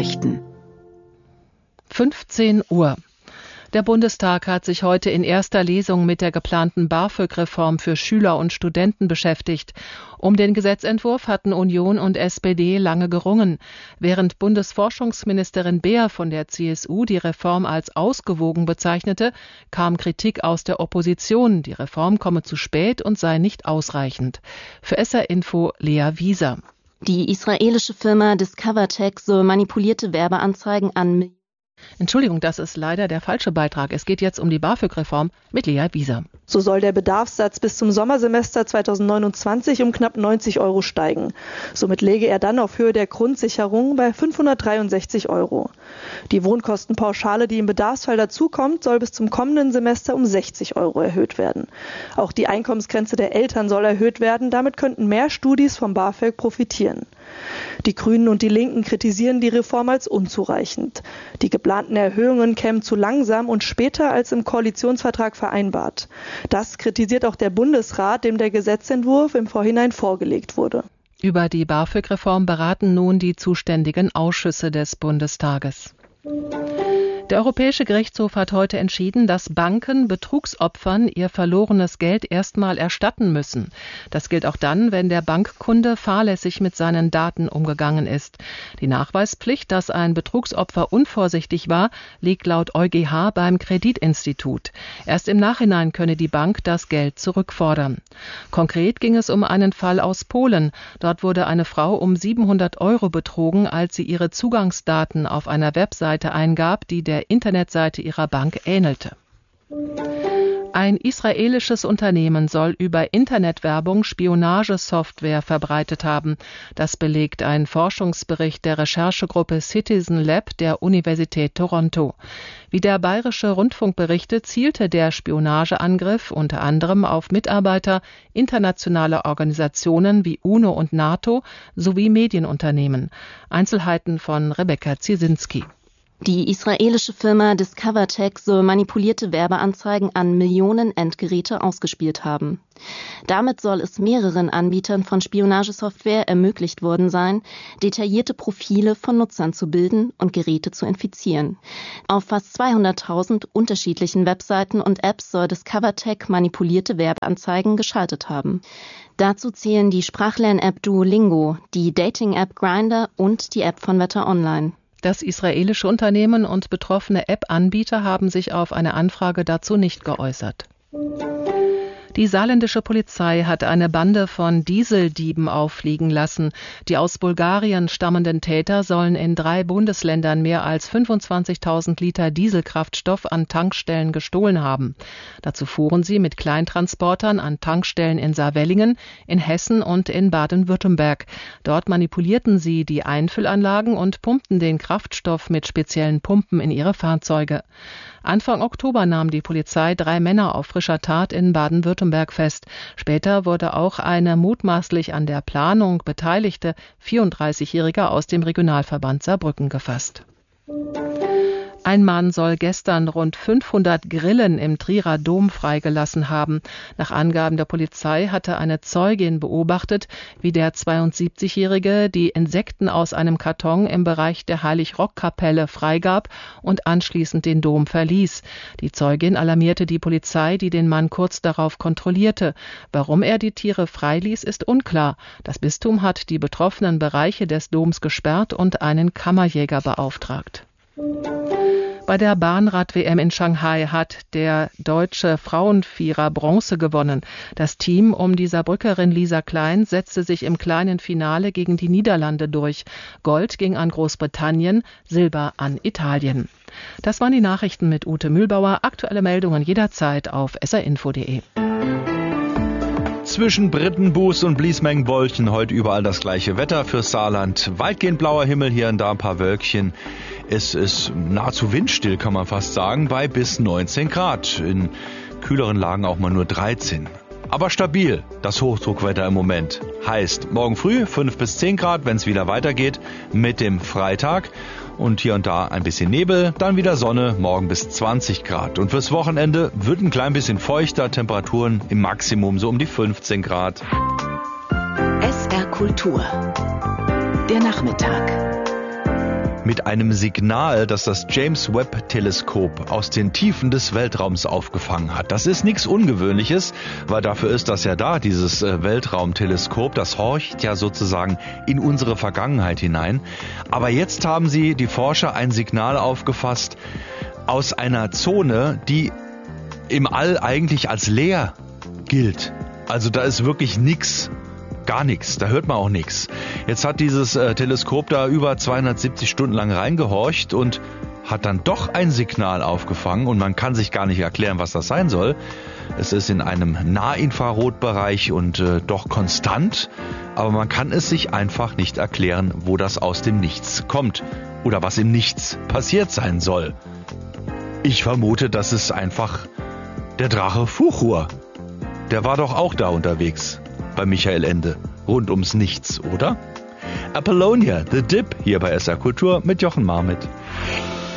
Nachrichten. 15 Uhr. Der Bundestag hat sich heute in erster Lesung mit der geplanten BAföG-Reform für Schüler und Studenten beschäftigt. Um den Gesetzentwurf hatten Union und SPD lange gerungen. Während Bundesforschungsministerin Beer von der CSU die Reform als ausgewogen bezeichnete, kam Kritik aus der Opposition, die Reform komme zu spät und sei nicht ausreichend. Für SR Info Lea Wieser. Die israelische Firma DiscoverTech soll manipulierte Werbeanzeigen an... Entschuldigung, das ist leider der falsche Beitrag. Es geht jetzt um die BAföG-Reform mit Lea Wieser. So soll der Bedarfssatz bis zum Sommersemester 2029 um knapp 90 € steigen. Somit läge er dann auf Höhe der Grundsicherung bei 563 €. Die Wohnkostenpauschale, die im Bedarfsfall dazukommt, soll bis zum kommenden Semester um 60 € erhöht werden. Auch die Einkommensgrenze der Eltern soll erhöht werden. Damit könnten mehr Studis vom BAföG profitieren. Die Grünen und die Linken kritisieren die Reform als unzureichend. Die geplanten Erhöhungen kämen zu langsam und später als im Koalitionsvertrag vereinbart. Das kritisiert auch der Bundesrat, dem der Gesetzentwurf im Vorhinein vorgelegt wurde. Über die BAföG-Reform beraten nun die zuständigen Ausschüsse des Bundestages. Der Europäische Gerichtshof hat heute entschieden, dass Banken Betrugsopfern ihr verlorenes Geld erstmal erstatten müssen. Das gilt auch dann, wenn der Bankkunde fahrlässig mit seinen Daten umgegangen ist. Die Nachweispflicht, dass ein Betrugsopfer unvorsichtig war, liegt laut EuGH beim Kreditinstitut. Erst im Nachhinein könne die Bank das Geld zurückfordern. Konkret ging es um einen Fall aus Polen. Dort wurde eine Frau um 700 € betrogen, als sie ihre Zugangsdaten auf einer Webseite eingab, die der Internetseite ihrer Bank ähnelte. Ein israelisches Unternehmen soll über Internetwerbung Spionagesoftware verbreitet haben. Das belegt ein Forschungsbericht der Recherchegruppe Citizen Lab der Universität Toronto. Wie der Bayerische Rundfunk berichtet, zielte der Spionageangriff unter anderem auf Mitarbeiter internationaler Organisationen wie UNO und NATO sowie Medienunternehmen. Einzelheiten von Rebecca Ziesinski. Die israelische Firma DiscoverTech soll manipulierte Werbeanzeigen an Millionen Endgeräte ausgespielt haben. Damit soll es mehreren Anbietern von Spionagesoftware ermöglicht worden sein, detaillierte Profile von Nutzern zu bilden und Geräte zu infizieren. Auf fast 200.000 unterschiedlichen Webseiten und Apps soll DiscoverTech manipulierte Werbeanzeigen geschaltet haben. Dazu zählen die Sprachlern-App Duolingo, die Dating-App Grindr und die App von Wetter Online. Das israelische Unternehmen und betroffene App-Anbieter haben sich auf eine Anfrage dazu nicht geäußert. Die saarländische Polizei hat eine Bande von Dieseldieben auffliegen lassen. Die aus Bulgarien stammenden Täter sollen in 3 Bundesländern mehr als 25.000 Liter Dieselkraftstoff an Tankstellen gestohlen haben. Dazu fuhren sie mit Kleintransportern an Tankstellen in Saarwellingen, in Hessen und in Baden-Württemberg. Dort manipulierten sie die Einfüllanlagen und pumpten den Kraftstoff mit speziellen Pumpen in ihre Fahrzeuge. Anfang Oktober nahm die Polizei 3 Männer auf frischer Tat in Baden-Württemberg fest. Später wurde auch eine mutmaßlich an der Planung beteiligte 34-Jährige aus dem Regionalverband Saarbrücken gefasst. Ein Mann soll gestern rund 500 Grillen im Trierer Dom freigelassen haben. Nach Angaben der Polizei hatte eine Zeugin beobachtet, wie der 72-Jährige die Insekten aus einem Karton im Bereich der Heilig-Rock-Kapelle freigab und anschließend den Dom verließ. Die Zeugin alarmierte die Polizei, die den Mann kurz darauf kontrollierte. Warum er die Tiere freiließ, ist unklar. Das Bistum hat die betroffenen Bereiche des Doms gesperrt und einen Kammerjäger beauftragt. Bei der Bahnrad-WM in Shanghai hat der deutsche Frauenvierer Bronze gewonnen. Das Team um die Saarbrückerin Lisa Klein setzte sich im kleinen Finale gegen die Niederlande durch. Gold ging an Großbritannien, Silber an Italien. Das waren die Nachrichten mit Ute Mühlbauer. Aktuelle Meldungen jederzeit auf srinfo.de. Zwischen Brittenbuß und Bliesmengenwolchen heute überall das gleiche Wetter fürs Saarland. Weitgehend blauer Himmel, hier und da ein paar Wölkchen. Es ist nahezu windstill, kann man fast sagen, bei bis 19 Grad. In kühleren Lagen auch mal nur 13. Aber stabil, das Hochdruckwetter im Moment. Heißt, morgen früh 5 bis 10 Grad, wenn es wieder weitergeht mit dem Freitag. Und hier und da ein bisschen Nebel, dann wieder Sonne, morgen bis 20 Grad. Und fürs Wochenende wird ein klein bisschen feuchter, Temperaturen im Maximum so um die 15 Grad. SR Kultur. Der Nachmittag. mit einem Signal, das das James-Webb-Teleskop aus den Tiefen des Weltraums aufgefangen hat. Das ist nichts Ungewöhnliches, weil dafür ist das ja da, dieses Weltraumteleskop. Das horcht ja sozusagen in unsere Vergangenheit hinein. Aber jetzt haben die Forscher ein Signal aufgefasst aus einer Zone, die im All eigentlich als leer gilt. Also da ist wirklich nichts. Gar nichts, da hört man auch nichts. Jetzt hat dieses Teleskop da über 270 Stunden lang reingehorcht und hat dann doch ein Signal aufgefangen und man kann sich gar nicht erklären, was das sein soll. Es ist in einem Nahinfrarotbereich und doch konstant, aber man kann es sich einfach nicht erklären, wo das aus dem Nichts kommt oder was im Nichts passiert sein soll. Ich vermute, das ist einfach der Drache Fuchur. Der war doch auch da unterwegs. Bei Michael Ende. Rund ums Nichts, oder? Apollonia, The Dip, hier bei SR Kultur mit Jochen Marmit.